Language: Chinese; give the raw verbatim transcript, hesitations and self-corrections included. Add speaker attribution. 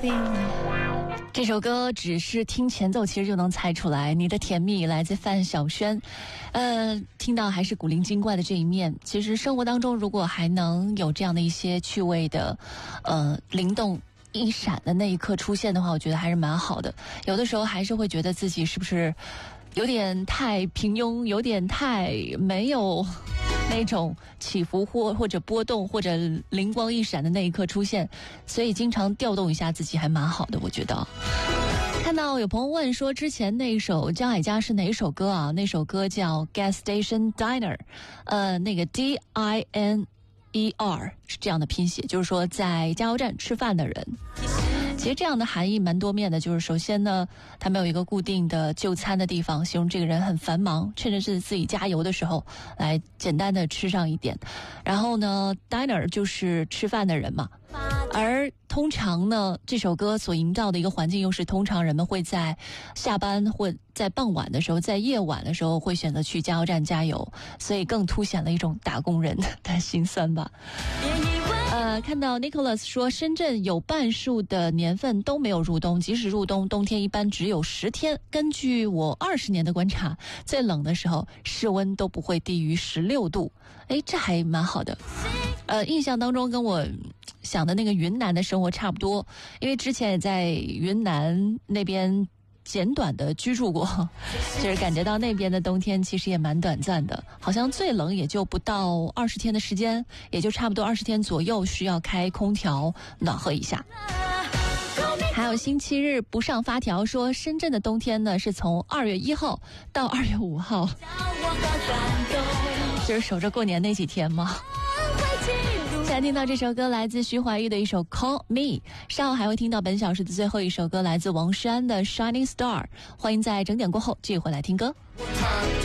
Speaker 1: 这首歌只是听前奏其实就能猜出来，你的甜蜜来自范晓萱。呃，听到还是古灵精怪的这一面。其实生活当中如果还能有这样的一些趣味的呃灵动一闪的那一刻出现的话，我觉得还是蛮好的。有的时候还是会觉得自己是不是有点太平庸，有点太没有那种起伏或或者波动或者灵光一闪的那一刻出现，所以经常调动一下自己还蛮好的，我觉得。看到有朋友问说之前那首江海佳是哪一首歌啊？那首歌叫 Gas Station Diner， 呃，那个 D I N E R 是这样的拼写，就是说在加油站吃饭的人。其实这样的含义蛮多面的，就是首先呢，他没有一个固定的就餐的地方，形容这个人很繁忙，趁着是自己加油的时候来简单的吃上一点。然后呢 diner 就是吃饭的人嘛，而通常呢这首歌所营造的一个环境又是通常人们会在下班或在傍晚的时候，在夜晚的时候会选择去加油站加油，所以更凸显了一种打工人的心酸吧。呃，看到 Nicholas 说深圳有半数的年份都没有入冬，即使入冬，冬天一般只有十天。根据我二十年的观察，最冷的时候室温都不会低于十六度。哎，这还蛮好的。呃，印象当中跟我想的那个云南的生活差不多，因为之前也在云南那边简短的居住过，就是感觉到那边的冬天其实也蛮短暂的，好像最冷也就不到二十天的时间，也就差不多二十天左右需要开空调暖和一下。还有星期日不上发条说深圳的冬天呢是从二月一号到二月五号，就是守着过年那几天吗？现在听到这首歌来自徐怀钰的一首 Call Me， 稍后还会听到本小时的最后一首歌来自王诗安的 Shining Star。 欢迎在整点过后继续回来听歌。